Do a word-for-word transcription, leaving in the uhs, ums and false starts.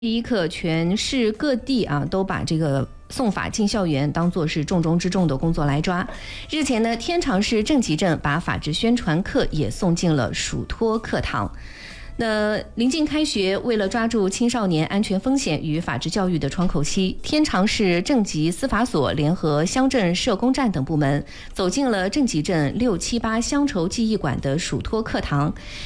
第一课，全市各地啊都把这个送法进校园当作是重中之重的工作来抓。日前呢，天长市正极镇把法治宣传课也送进了属托课堂。那临近开学，为了抓住青少年安全风险与法治教育的窗口期，天长市正极司法所联合乡镇社工站等部门，走进了正极镇六七八乡筹记忆馆的属托课堂，